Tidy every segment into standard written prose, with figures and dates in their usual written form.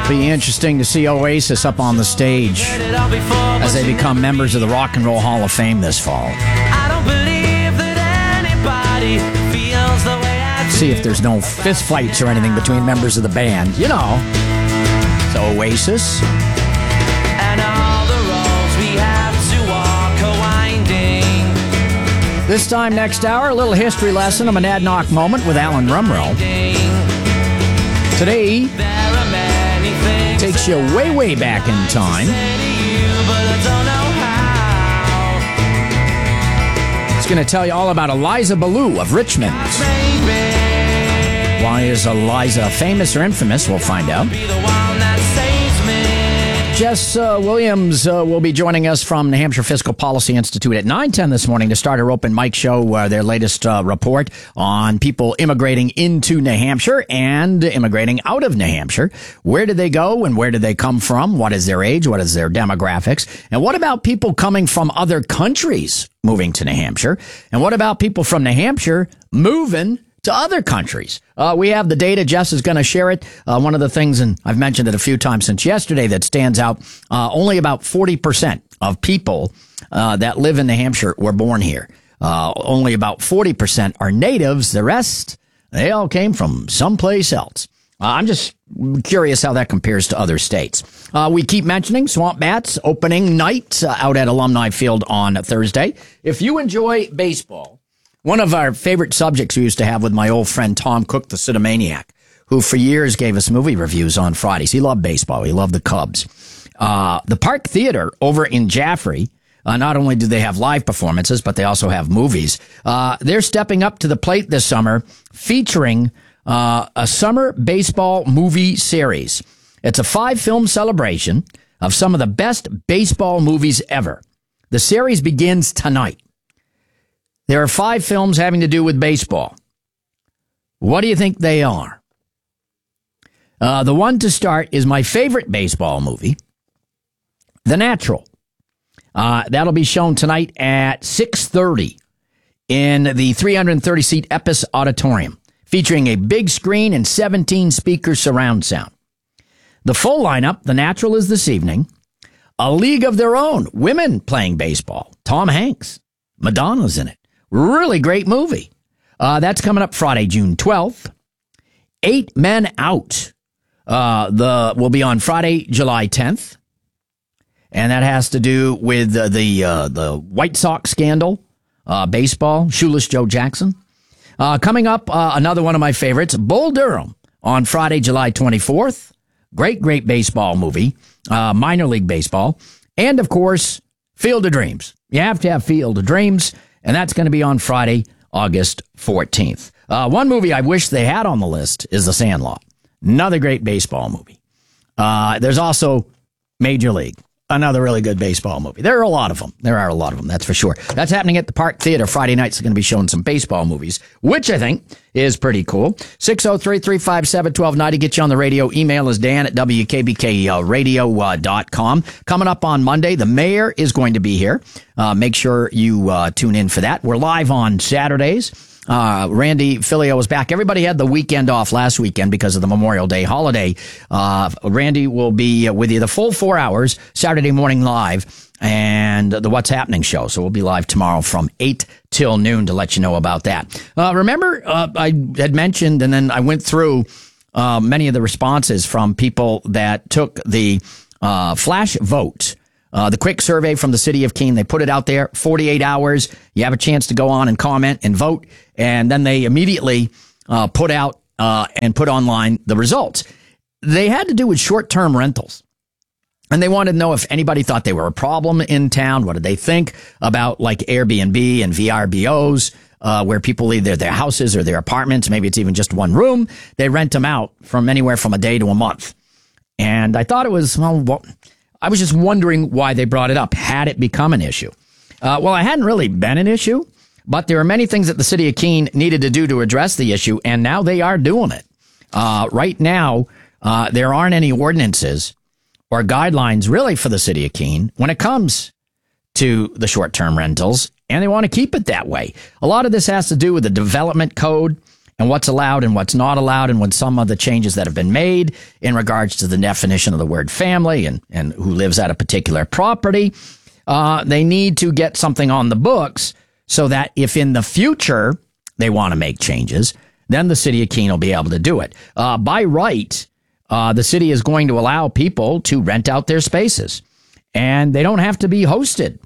Be interesting to see Oasis up on the stage as they become members of the Rock and Roll Hall of Fame this fall. I don't believe that anybody feels the way I do. See if there's no fist fights or anything between members of the band. You know. So Oasis. And all the roads we have to walk are winding. This time next hour, a little history lesson, a Monadnock moment with Alan Rumrow. Today There are many things takes you way, way back in time. to you, but I don't know how. It's going to tell you all about Eliza Ballou of Richmond. Maybe Why is Eliza famous or infamous? We'll find out. be the one that saves me. Jess Williams will be joining us from New Hampshire Fiscal Policy Institute at 9:10 this morning to start our open mic show, their latest report on people immigrating into New Hampshire and immigrating out of New Hampshire. Where did they go and where did they come from? What is their age? What is their demographics? And what about people coming from other countries moving to New Hampshire? And what about people from New Hampshire moving to other countries? We have the data. Jess is going to share it. One of the things, and I've mentioned it a few times since yesterday, that stands out, only about 40% of people that live in New Hampshire were born here. Only about 40% are natives. The rest, they all came from someplace else. I'm just curious how that compares to other states. We keep mentioning Swamp Bats opening night out at Alumni Field on Thursday. If you enjoy baseball, one of our favorite subjects we used to have with my old friend Tom Cook, the Cinemaniac, who for years gave us movie reviews on Fridays. He loved baseball. He loved the Cubs. The Park Theater over in Jaffrey, not only do they have live performances, but they also have movies. They're stepping up to the plate this summer, featuring a summer baseball movie series. It's a 5-film celebration of some of the best baseball movies ever. The series begins tonight. There are 5 films having to do with baseball. What do you think they are? The one to start is my favorite baseball movie, The Natural. That'll be shown tonight at 6:30 in the 330-seat Epis Auditorium, featuring a big screen and 17-speaker surround sound. The full lineup, The Natural, is this evening. A League of Their Own, women playing baseball. Tom Hanks. Madonna's in it. Really great movie. That's coming up Friday, June 12th. 8 Men Out. Will be on Friday, July 10th. And that has to do with the White Sox scandal, baseball, Shoeless Joe Jackson. Coming up, another one of my favorites, Bull Durham, on Friday, July 24th. Great, great baseball movie, minor league baseball. And, of course, Field of Dreams. You have to have Field of Dreams. And that's going to be on Friday, August 14th. One movie I wish they had on the list is The Sandlot. Another great baseball movie. There's also Major League. Another really good baseball movie. There are a lot of them. That's for sure. That's happening at the Park Theater. Friday nights are going to be showing some baseball movies, which I think is pretty cool. 603-357-1290. Get you on the radio. Email is Dan at WKBKradio.com. Coming up on Monday, the mayor is going to be here. Make sure you tune in for that. We're live on Saturdays. Randy Filio was back. Everybody had the weekend off last weekend because of the Memorial Day holiday. Randy will be with you the full 4 hours, Saturday morning live, and the What's Happening show. So we'll be live tomorrow from 8 till noon to let you know about that. Remember, I had mentioned, and then I went through many of the responses from people that took the flash vote. The quick survey from the city of Keene, they put it out there, 48 hours. You have a chance to go on and comment and vote. And then they immediately put out and put online the results. They had to do with short-term rentals. And they wanted to know if anybody thought they were a problem in town. What did they think about like Airbnb and VRBOs, where people leave their houses or their apartments. Maybe it's even just one room. They rent them out from anywhere from a day to a month. And I thought it was, I was just wondering why they brought it up. Had it become an issue? Well, it hadn't really been an issue, but there are many things that the city of Keene needed to do to address the issue, and now they are doing it. Right now, there aren't any ordinances or guidelines really for the city of Keene when it comes to the short-term rentals, and they want to keep it that way. A lot of this has to do with the development code and what's allowed and what's not allowed, and what some of the changes that have been made in regards to the definition of the word family and who lives at a particular property. They need to get something on the books so that if in the future they want to make changes, then the city of Keene will be able to do it. By right, the city is going to allow people to rent out their spaces, and they don't have to be hosted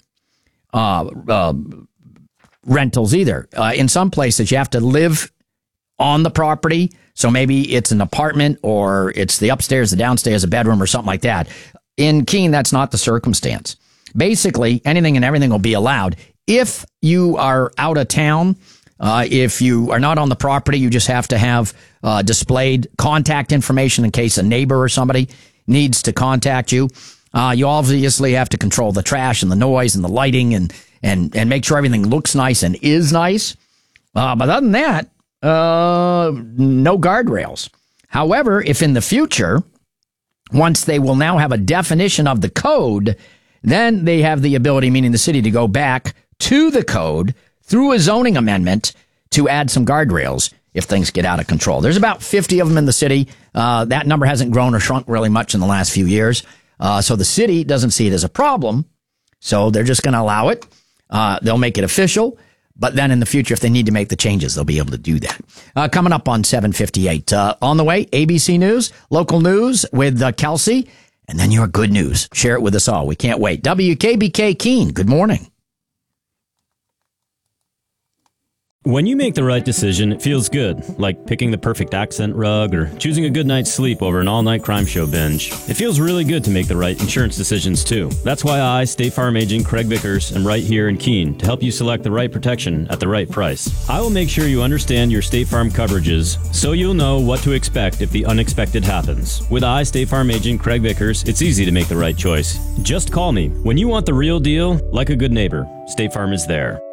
rentals either. In some places, you have to live on the property. So maybe it's an apartment, or it's the upstairs, the downstairs, a bedroom, or something like that. In Keene, that's not the circumstance. Basically, anything and everything will be allowed. If you are out of town, if you are not on the property, you just have to have displayed contact information in case a neighbor or somebody needs to contact you. You obviously have to control the trash and the noise and the lighting and make sure everything looks nice and is nice. But other than that, no guardrails. However, if in the future, once they will now have a definition of the code, then they have the ability, meaning the city, to go back to the code through a zoning amendment to add some guardrails if things get out of control. There's about 50 of them in the city. That number hasn't grown or shrunk really much in the last few years. So the city doesn't see it as a problem. So they're just going to allow it. They'll make it official. But then in the future, if they need to make the changes, they'll be able to do that. Coming up on 7:58. On the way, ABC News, local news with Kelsey, and then your good news. Share it with us all. We can't wait. WKBK Keene, good morning. When you make the right decision, it feels good, like picking the perfect accent rug or choosing a good night's sleep over an all-night crime show binge. It feels really good to make the right insurance decisions, too. That's why I, State Farm Agent Craig Vickers, am right here in Keene to help you select the right protection at the right price. I will make sure you understand your State Farm coverages so you'll know what to expect if the unexpected happens. With I, State Farm Agent Craig Vickers, it's easy to make the right choice. Just call me. When you want the real deal, like a good neighbor, State Farm is there.